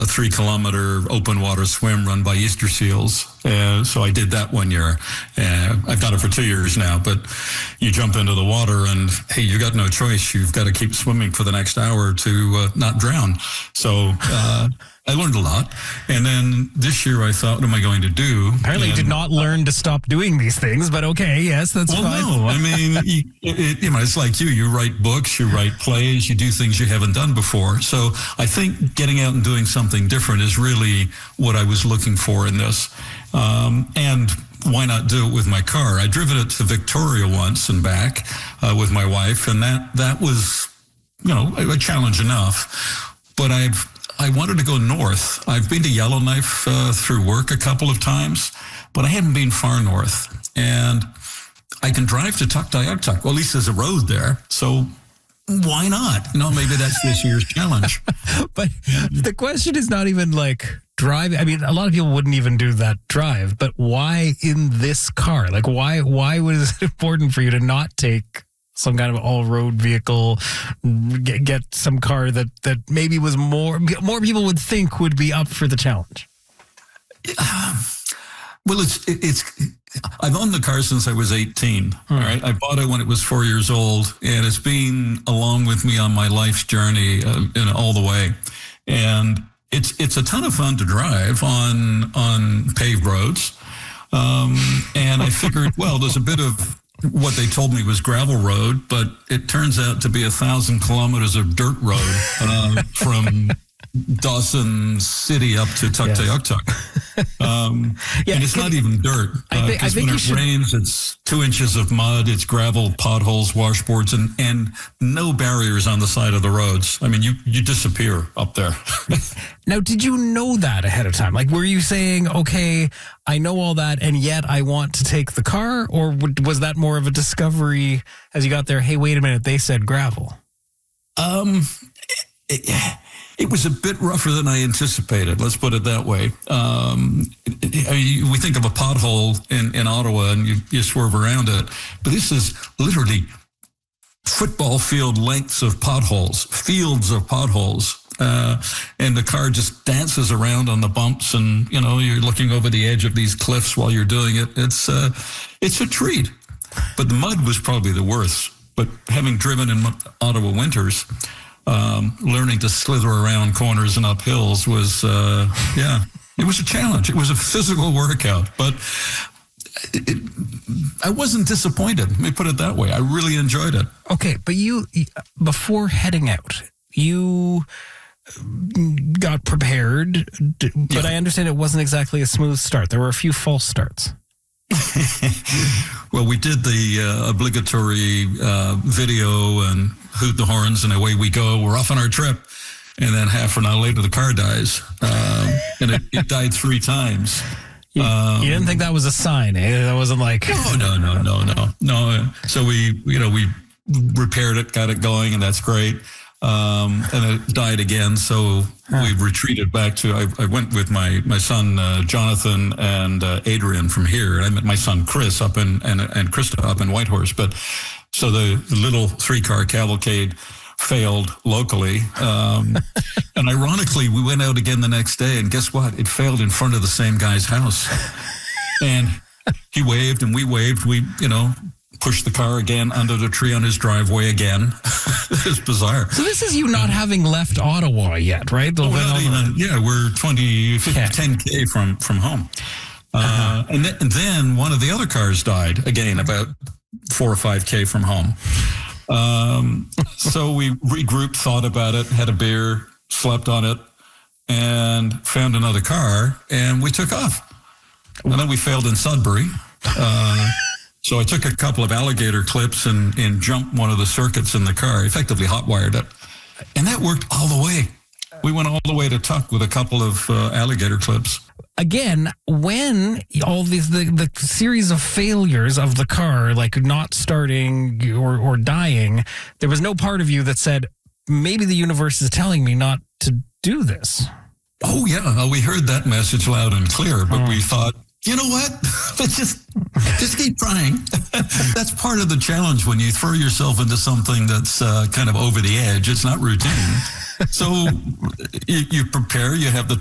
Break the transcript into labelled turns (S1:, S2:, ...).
S1: a 3-kilometer open water swim run by Easter seals. So I did that one year. I've done it for 2 years now, but you jump into the water and, hey, you got no choice. You've got to keep swimming for the next hour to not drown. So I learned a lot. And then this year I thought, what am I going to do?
S2: Apparently you did not learn to stop doing these things, but okay, yes, that's fine.
S1: No, I mean, it's like you write books, you write plays, you do things you haven't done before. So I think getting out and doing something different is really what I was looking for in this. And why not do it with my car? I'd driven it to Victoria once and back with my wife, and that was, a challenge enough. But I wanted to go north. I've been to Yellowknife through work a couple of times, but I haven't been far north. And I can drive to Tuktoyaktuk. Well, at least there's a road there. So why not? Maybe that's this year's challenge.
S2: But the question is not even like drive. I mean, a lot of people wouldn't even do that drive, but why in this car? Like, why was it important for you to not take some kind of all-road vehicle, get some car that maybe was more people would think would be up for the challenge?
S1: Well, it's I've owned the car since I was 18. All right, I bought it when it was 4 years old, and it's been along with me on my life's journey, all the way. And it's a ton of fun to drive on paved roads. And I figured, well, there's a bit of what they told me was gravel road, but it turns out to be 1,000 kilometers of dirt road from Dawson City up to Tuktoyaktuk. And it's not even dirt.
S2: I think
S1: when it rains, it's 2 inches of mud, it's gravel, potholes, washboards, and no barriers on the side of the roads. I mean, you disappear up there.
S2: Now, did you know that ahead of time? Like, were you saying, okay, I know all that, and yet I want to take the car? Or was that more of a discovery as you got there, hey, wait a minute, they said gravel?
S1: It was a bit rougher than I anticipated. Let's put it that way. We think of a pothole in Ottawa and you swerve around it, but this is literally football field lengths of potholes, fields of potholes. And the car just dances around on the bumps, and you're looking over the edge of these cliffs while you're doing it. It's a treat. But the mud was probably the worst. But having driven in Ottawa winters, learning to slither around corners and up hills was, it was a challenge. It was a physical workout, but I wasn't disappointed. Let me put it that way. I really enjoyed it.
S2: Okay, but you, before heading out, you got prepared, but I understand it wasn't exactly a smooth start. There were a few false starts.
S1: Well, we did the obligatory video and hoot the horns and away we go. We're off on our trip. And then half an hour later, the car dies. And it died 3 times.
S2: You didn't think that was a sign, eh? That wasn't like...
S1: No. So we repaired it, got it going, and that's great. And it died again. So we retreated back to, I went with my son, Jonathan, and Adrian from here. And I met my son, Chris, up and Krista up in Whitehorse. But so the little 3-car cavalcade failed locally. And ironically, we went out again the next day, and guess what? It failed in front of the same guy's house. And he waved and we waved. We, pushed the car again under the tree on his driveway again. It's bizarre.
S2: So this is you not having left Ottawa yet, right?
S1: We're 10K from home. And then one of the other cars died, again, about 4 or 5K from home. So we regrouped, thought about it, had a beer, slept on it, and found another car, and we took off. And then we failed in Sudbury. So I took a couple of alligator clips and jumped one of the circuits in the car, effectively hot-wired it. And that worked all the way. We went all the way to Tuck with a couple of alligator clips.
S2: Again, when all these the series of failures of the car, like not starting or dying, there was no part of you that said, maybe the universe is telling me not to do this.
S1: Oh, yeah. We heard that message loud and clear, but we thought, you know what? Let's just keep trying. That's part of the challenge when you throw yourself into something that's kind of over the edge. It's not routine. So you prepare, you have the